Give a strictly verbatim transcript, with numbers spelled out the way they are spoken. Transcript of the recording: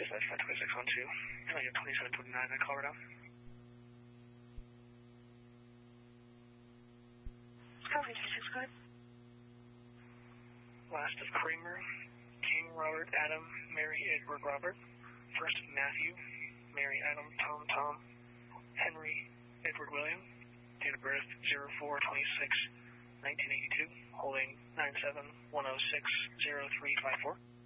dispatch five two six one two. I get twenty-seven twenty-nine at Colorado. Copy, two six five. Last of Kramer, King Robert Adam, Mary Edward Robert. First Matthew, Mary Adam Tom Tom, Henry Edward William. Date of birth zero four twenty-six nineteen eighty-two. Holding nine seven one zero six zero three five four.